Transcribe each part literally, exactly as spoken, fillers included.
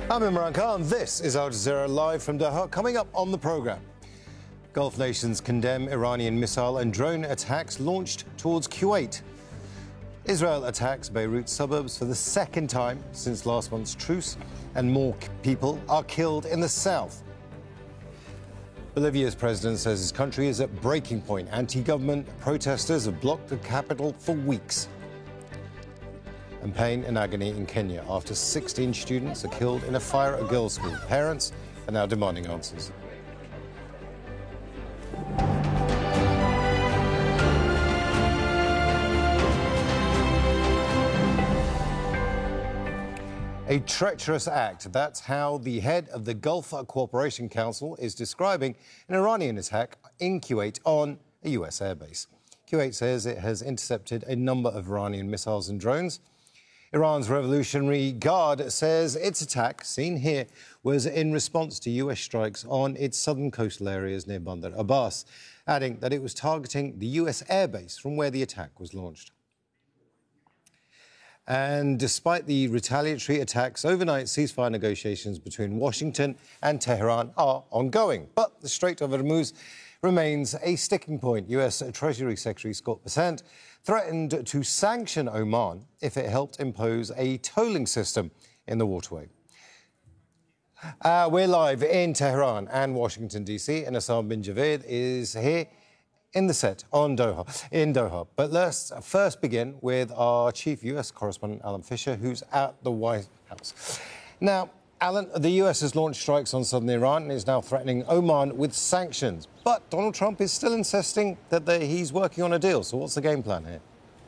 I'm Imran Khan. This is Al Jazeera live from Doha. Coming up on the programme, Gulf nations condemn Iranian missile and drone attacks launched towards Kuwait. Israel attacks Beirut suburbs for the second time since last month's truce, and more people are killed in the south. Bolivia's president says his country is at breaking point. Anti-government protesters have blocked the capital for weeks. And pain and agony in Kenya after sixteen students are killed in a fire at a girls' school. Parents are now demanding answers. A treacherous act. That's how the head of the Gulf Cooperation Council is describing an Iranian attack in Kuwait on a U S airbase. Kuwait says it has intercepted a number of Iranian missiles and drones. Iran's Revolutionary Guard says its attack, seen here, was in response to U S strikes on its southern coastal areas near Bandar Abbas, adding that it was targeting the U S airbase from where the attack was launched. And despite the retaliatory attacks overnight, ceasefire negotiations between Washington and Tehran are ongoing. But the Strait of Hormuz remains a sticking point. U S Treasury Secretary Scott Bessent threatened to sanction Oman if it helped impose a tolling system in the waterway. Uh, we're live in Tehran and Washington, D C, and Assam bin Javed is here in the set on Doha, in Doha. But let's first begin with our chief U S correspondent, Alan Fisher, who's at the White House. Now, Alan, the U S has launched strikes on southern Iran and is now threatening Oman with sanctions. But Donald Trump is still insisting that the, he's working on a deal. So what's the game plan here?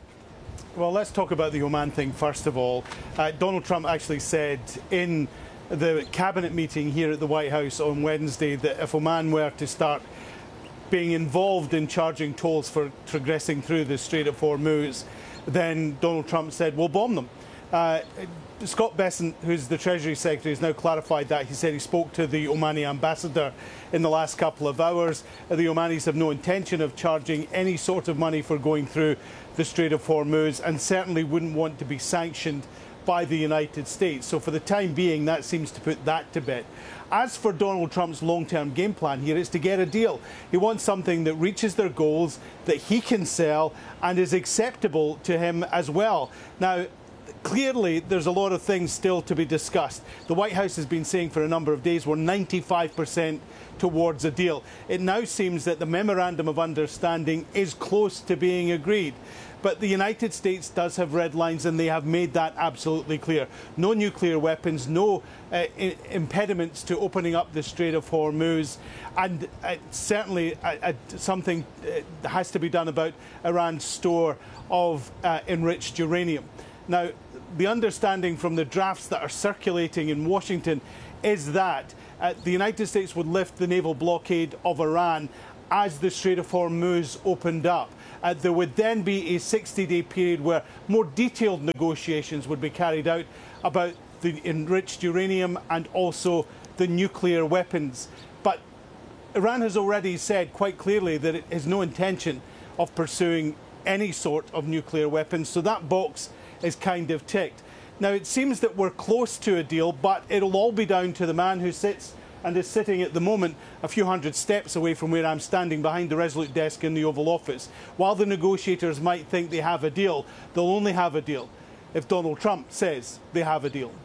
Well, let's talk about the Oman thing first of all. Uh, Donald Trump actually said in the cabinet meeting here at the White House on Wednesday that if Oman were to start being involved in charging tolls for progressing through the Strait of Hormuz, then Donald Trump said, we'll bomb them. Uh, Scott Bessent, who's the Treasury Secretary, has now clarified that. He said he spoke to the Omani ambassador in the last couple of hours. The Omanis have no intention of charging any sort of money for going through the Strait of Hormuz and certainly wouldn't want to be sanctioned by the United States. So for the time being, that seems to put that to bed. As for Donald Trump's long-term game plan here, it's to get a deal. He wants something that reaches their goals, that he can sell, and is acceptable to him as well. Now, clearly, there's a lot of things still to be discussed. The White House has been saying for a number of days we're ninety-five percent towards a deal. It now seems that the memorandum of understanding is close to being agreed. But the United States does have red lines, and they have made that absolutely clear. No nuclear weapons, no uh, I- impediments to opening up the Strait of Hormuz, and uh, certainly uh, uh, something uh, has to be done about Iran's store of uh, enriched uranium. Now, the understanding from the drafts that are circulating in Washington is that uh, the United States would lift the naval blockade of Iran as the Strait of Hormuz opened up. Uh, there would then be a sixty-day period where more detailed negotiations would be carried out about the enriched uranium and also the nuclear weapons. But Iran has already said quite clearly that it has no intention of pursuing any sort of nuclear weapons, so that box is kind of ticked. Now, it seems that we're close to a deal, but it'll all be down to the man who sits and is sitting at the moment a few hundred steps away from where I'm standing behind the Resolute desk in the Oval Office. While the negotiators might think they have a deal, they'll only have a deal if Donald Trump says they have a deal.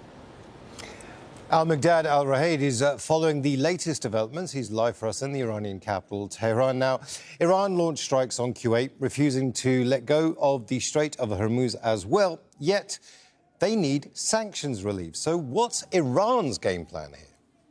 Al-Migdad Al-Rahaid is uh, following the latest developments. He's live for us in the Iranian capital, Tehran. Now, Iran launched strikes on Kuwait, refusing to let go of the Strait of Hormuz as well, yet they need sanctions relief. So what's Iran's game plan here?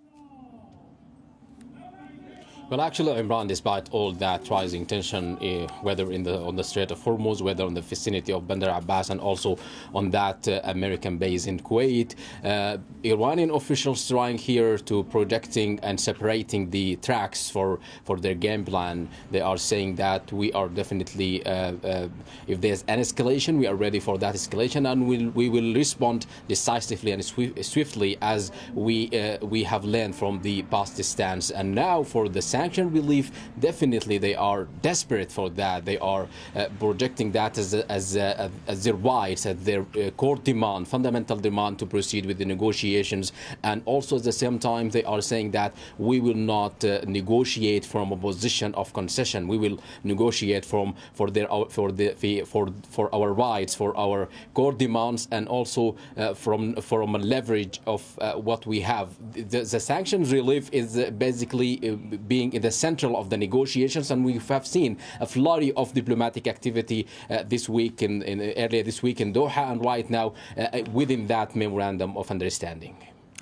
Well, actually, Iran, despite all that rising tension, uh, whether in the on the Strait of Hormuz, whether on the vicinity of Bandar Abbas, and also on that uh, American base in Kuwait, uh, Iranian officials trying here to protecting and separating the tracks for, for their game plan. They are saying that we are definitely, uh, uh, if there's an escalation, we are ready for that escalation, and we'll, we will respond decisively and swift, swiftly as we uh, we have learned from the past stance. And now for the sanction relief, definitely they are desperate for that. They are uh, projecting that as a, as a, as their rights, as their uh, core demand, fundamental demand to proceed with the negotiations. And also at the same time, they are saying that we will not uh, negotiate from a position of concession. We will negotiate from for their for the for for our rights, for our core demands, and also uh, from from a leverage of uh, what we have. The, the sanctions relief is uh, basically uh, being in the central of the negotiations, and we have seen a flurry of diplomatic activity uh, this week in, in earlier this week in Doha, and right now uh, within that memorandum of understanding.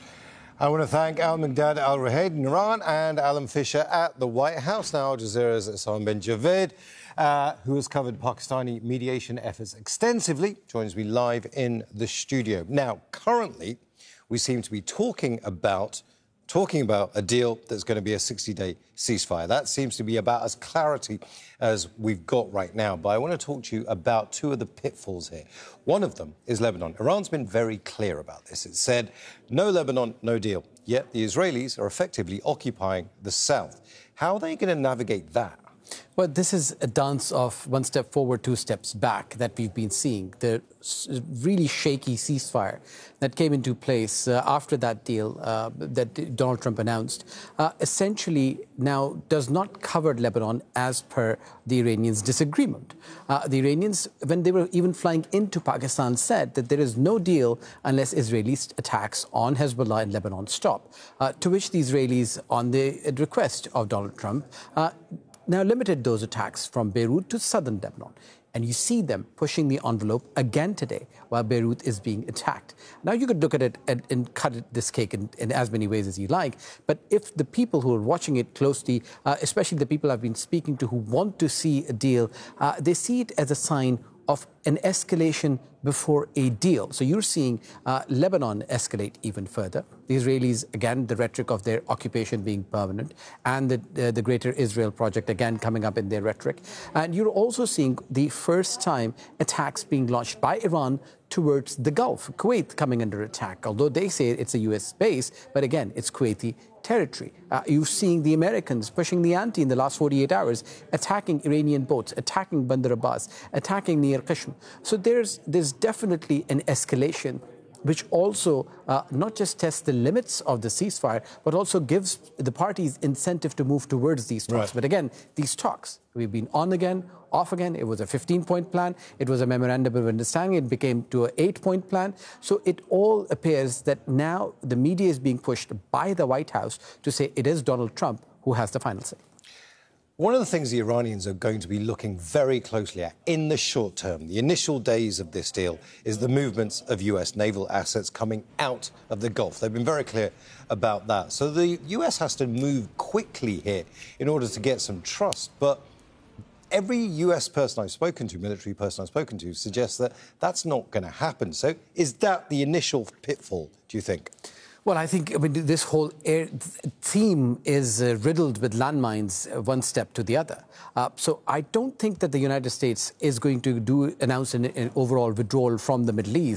I want to thank Al-Miqdad Al-Ruhayd in Iran and Alan Fisher at the White House. Now, Al Jazeera's Osama bin Javed, uh, who has covered Pakistani mediation efforts extensively, joins me live in the studio. Now, currently, we seem to be talking about talking about a deal that's going to be a sixty-day ceasefire. That seems to be about as clarity as we've got right now. But I want to talk to you about two of the pitfalls here. One of them is Lebanon. Iran's been very clear about this. It said, no Lebanon, no deal. Yet the Israelis are effectively occupying the south. How are they going to navigate that? Well, this is a dance of one step forward, two steps back that we've been seeing. The really shaky ceasefire that came into place uh, after that deal uh, that Donald Trump announced uh, essentially now does not cover Lebanon as per the Iranians' disagreement. Uh, the Iranians, when they were even flying into Pakistan, said that there is no deal unless Israeli attacks on Hezbollah in Lebanon stop, uh, to which the Israelis, on the request of Donald Trump, uh, now limited those attacks from Beirut to southern Lebanon. And you see them pushing the envelope again today while Beirut is being attacked. Now, you could look at it and, and cut it, this cake in, in as many ways as you like. But if the people who are watching it closely, uh, especially the people I've been speaking to who want to see a deal, uh, they see it as a sign of an escalation before a deal. So you're seeing uh, Lebanon escalate even further. The Israelis, again, the rhetoric of their occupation being permanent, and the, uh, the Greater Israel Project, again, coming up in their rhetoric. And you're also seeing the first time attacks being launched by Iran towards the Gulf. Kuwait coming under attack, although they say it's a U S base, but again, it's Kuwaiti territory. Uh, you're seeing the Americans pushing the ante in the last forty-eight hours, attacking Iranian boats, attacking Bandar Abbas, attacking Nir Qashm. So there's, there's definitely an escalation, which also uh, not just tests the limits of the ceasefire, but also gives the parties incentive to move towards these talks. Right. But again, these talks, we've been on again, off again. It was a fifteen-point plan. It was a memorandum of understanding. It became to an eight-point plan. So it all appears that now the media is being pushed by the White House to say it is Donald Trump who has the final say. One of the things the Iranians are going to be looking very closely at in the short term, the initial days of this deal, is the movements of U S naval assets coming out of the Gulf. They've been very clear about that. So the U S has to move quickly here in order to get some trust. But every U S person I've spoken to, military person I've spoken to, suggests that that's not going to happen. So is that the initial pitfall, do you think? Well, I think I mean, this whole air theme is uh, riddled with landmines uh, one step to the other. Uh, so I don't think that the United States is going to do announce an, an overall withdrawal from the Middle East.